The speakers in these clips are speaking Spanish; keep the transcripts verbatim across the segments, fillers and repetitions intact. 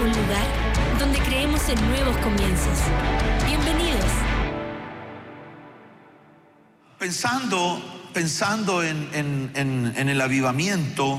un lugar donde creemos en nuevos comienzos. Bienvenidos. Pensando, pensando en, en, en, en el avivamiento,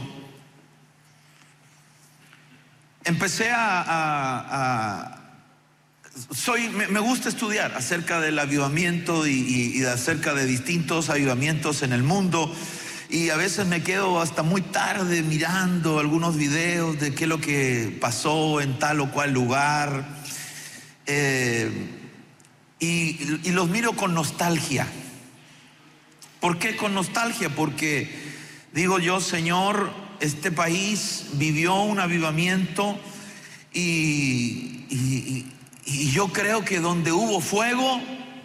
empecé a... a, a soy, me, me gusta estudiar acerca del avivamiento y, y, y acerca de distintos avivamientos en el mundo. Y a veces me quedo hasta muy tarde mirando algunos videos de qué es lo que pasó en tal o cual lugar. Eh, y, y los miro con nostalgia. ¿Por qué con nostalgia? Porque digo yo, Señor, este país vivió un avivamiento y, y, y yo creo que donde hubo fuego,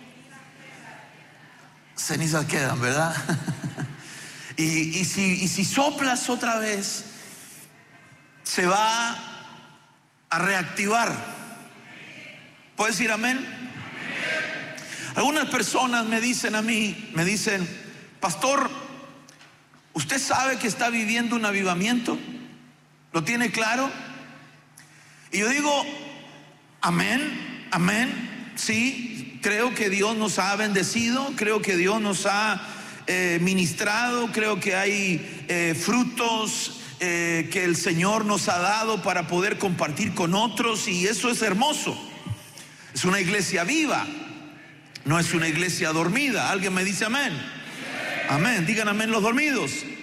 cenizas quedan, ¿verdad? Y, y, si, y si soplas otra vez, se va a reactivar. ¿Puedes decir amén? Amén. Algunas personas me dicen a mí, me dicen, pastor, ¿usted sabe que está viviendo un avivamiento? ¿Lo tiene claro? Y yo digo, amén, amén, sí, creo que Dios nos ha bendecido, creo que Dios nos ha Eh, ministrado, creo que hay eh, frutos eh, que el Señor nos ha dado para poder compartir con otros, y eso es hermoso. Es una iglesia viva, no es una iglesia dormida. ¿Alguien me dice amén? Amén, digan amén los dormidos.